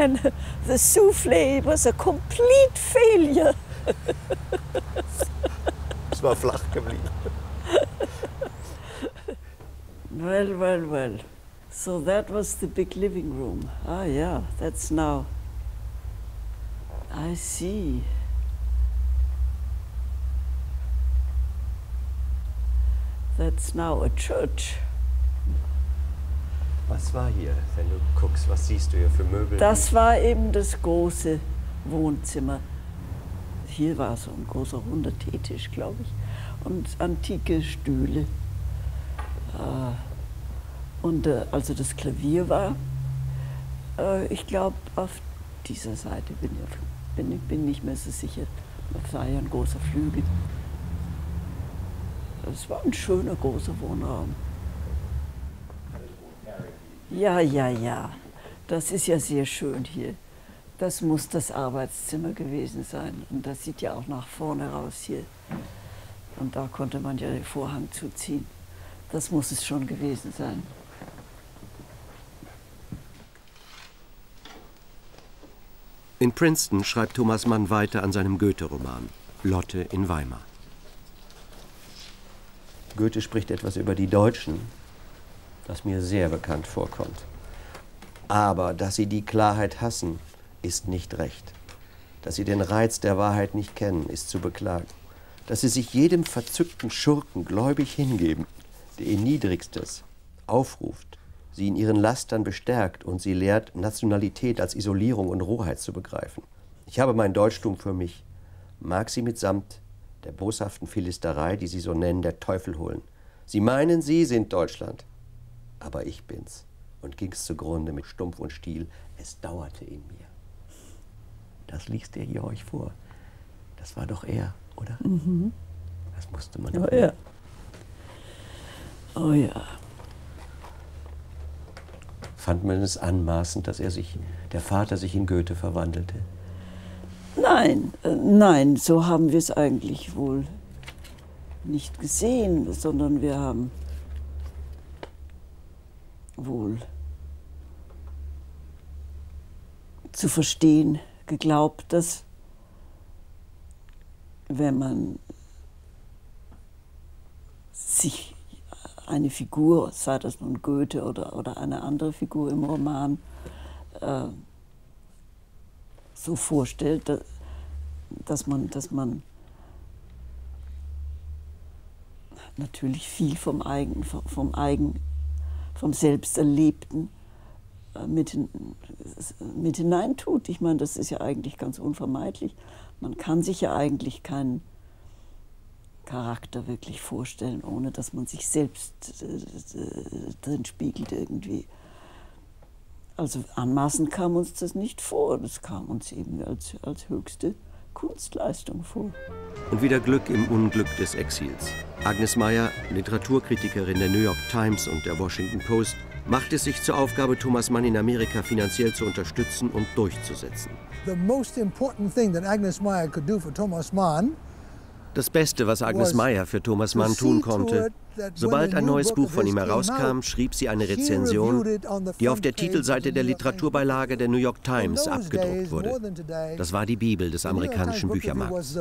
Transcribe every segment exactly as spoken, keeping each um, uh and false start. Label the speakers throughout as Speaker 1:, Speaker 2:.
Speaker 1: man, the soufflé was a complete failure.
Speaker 2: Es war flach geblieben.
Speaker 1: Well, well, well. So that was the big living room. Ah, yeah, that's now. I see. That's now a church.
Speaker 2: Was war hier, wenn du guckst? Was siehst du hier für Möbel?
Speaker 1: Das war eben das große Wohnzimmer. Hier war so ein großer runder Teetisch, glaube ich, und antike Stühle. Und äh, also das Klavier war, äh, ich glaube, auf dieser Seite, bin ich bin, bin nicht mehr so sicher. Das war ja ein großer Flügel. Es war ein schöner, großer Wohnraum. Ja, ja, ja. Das ist ja sehr schön hier. Das muss das Arbeitszimmer gewesen sein. Und das sieht ja auch nach vorne raus hier. Und da konnte man ja den Vorhang zuziehen. Das muss es schon gewesen sein.
Speaker 3: In Princeton schreibt Thomas Mann weiter an seinem Goethe-Roman Lotte in Weimar.
Speaker 2: Goethe spricht etwas über die Deutschen, das mir sehr bekannt vorkommt. Aber dass sie die Klarheit hassen, ist nicht recht. Dass sie den Reiz der Wahrheit nicht kennen, ist zu beklagen. Dass sie sich jedem verzückten Schurken gläubig hingeben, der ihr Niedrigstes aufruft, sie in ihren Lastern bestärkt und sie lehrt, Nationalität als Isolierung und Rohheit zu begreifen. Ich habe mein Deutschtum für mich, mag sie mitsamt der boshaften Philisterei, die sie so nennen, der Teufel holen. Sie meinen, sie sind Deutschland, aber ich bin's. Und ging's zugrunde mit Stumpf und Stiel, es dauerte in mir. Das liest er hier euch vor. Das war doch er, oder?
Speaker 1: Mhm.
Speaker 2: Das musste man
Speaker 1: Oh
Speaker 2: doch.
Speaker 1: ja. Oh ja.
Speaker 2: Fand man es anmaßend, dass er sich, der Vater sich in Goethe verwandelte?
Speaker 1: Nein, äh, nein, so haben wir es eigentlich wohl nicht gesehen, sondern wir haben wohl zu verstehen geglaubt, dass wenn man sich eine Figur, sei das nun Goethe oder, oder eine andere Figur im Roman, äh, so vorstellt, dass, dass man, dass man natürlich viel vom Eigen, vom Eigen, vom Selbsterlebten mit, mit hineintut. Ich meine, das ist ja eigentlich ganz unvermeidlich. Man kann sich ja eigentlich keinen Charakter wirklich vorstellen, ohne dass man sich selbst äh, drin spiegelt irgendwie. Also anmaßend kam uns das nicht vor, das kam uns eben als, als höchste Kunstleistung vor.
Speaker 3: Und wieder Glück im Unglück des Exils. Agnes Meyer, Literaturkritikerin der New York Times und der Washington Post, macht es sich zur Aufgabe, Thomas Mann in Amerika finanziell zu unterstützen und durchzusetzen.
Speaker 4: The most important thing that Agnes Meyer could do for Thomas Mann.
Speaker 3: Das Beste, was Agnes Meyer für Thomas Mann tun konnte, sobald ein neues Buch von ihm herauskam, schrieb sie eine Rezension, die auf der Titelseite der Literaturbeilage der New York Times abgedruckt wurde. Das war die Bibel des amerikanischen Büchermarkts.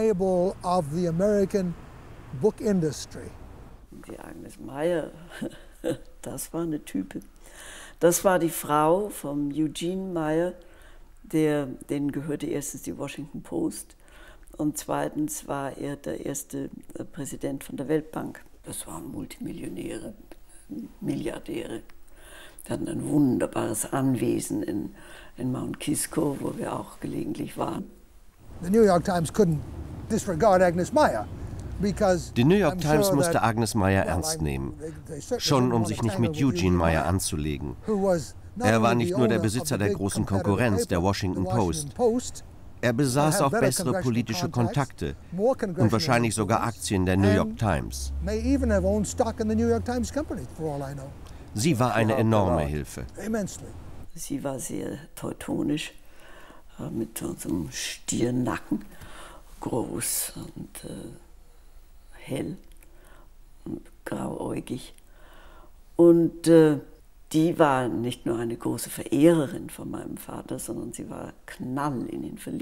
Speaker 1: Die Agnes Meyer, das war eine Type. Das war die Frau von Eugene Meyer, der, denen gehörte erstens die Washington Post. Und zweitens war er der erste Präsident von der Weltbank. Das waren Multimillionäre, Milliardäre. Die hatten ein wunderbares Anwesen in, in Mount Kisco, wo wir auch gelegentlich waren.
Speaker 4: The New York Times couldn't disregard Agnes Meyer.
Speaker 3: Die New York Times musste Agnes Meyer ernst nehmen, schon um sich nicht mit Eugene Meyer anzulegen. Er war nicht nur der Besitzer der großen Konkurrenz, der Washington Post. Er besaß auch bessere politische Kontakte und wahrscheinlich sogar Aktien der New York Times. Sie war eine enorme Hilfe.
Speaker 1: Sie war sehr teutonisch, mit so einem Stiernacken, groß und äh, hell und grauäugig. Und äh, die war nicht nur eine große Verehrerin von meinem Vater, sondern sie war knall in ihn verliebt.